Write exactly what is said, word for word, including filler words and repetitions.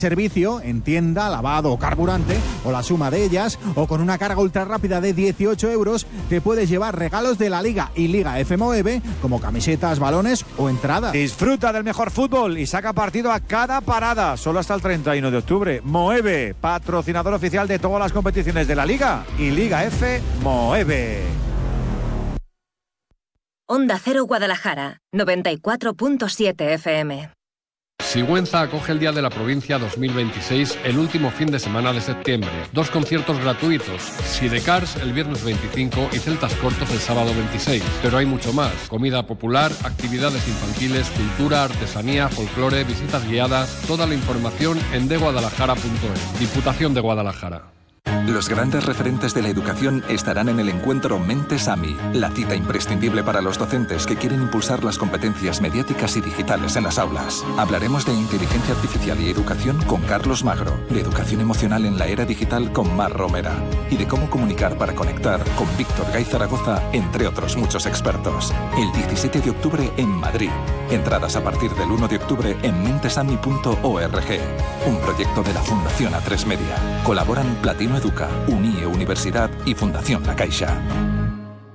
servicio en tienda, lavado o carburante, o la suma de ellas, o con una carga ultra rápida de dieciocho euros, te puedes llevar regalos de la Liga y Liga F Moeve, como camisetas, balones o entradas. Disfruta del mejor fútbol y saca partido a cada parada, solo hasta el treinta y uno de octubre. Moeve, patrocinador oficial de todas las competiciones de la Liga y Liga F Moeve. Onda Cero Guadalajara, noventa y cuatro punto siete F M. Sigüenza acoge el Día de la Provincia dos mil veintiséis el último fin de semana de septiembre. Dos conciertos gratuitos, Sidecars el viernes veinticinco y Celtas Cortos el sábado veintiséis. Pero hay mucho más: comida popular, actividades infantiles, cultura, artesanía, folclore, visitas guiadas. Toda la información en de guadalajara punto es. Diputación de Guadalajara. Los grandes referentes de la educación estarán en el encuentro Mentes A M I, la cita imprescindible para los docentes que quieren impulsar las competencias mediáticas y digitales en las aulas. Hablaremos de inteligencia artificial y educación con Carlos Magro, de educación emocional en la era digital con Mar Romera y de cómo comunicar para conectar con Víctor Gay Zaragoza, entre otros muchos expertos. El diecisiete de octubre en Madrid. Entradas a partir del uno de octubre en mentesami punto org. Un proyecto de la Fundación A tres Media. Colaboran Platino Educa, Unie Universidad y Fundación La Caixa.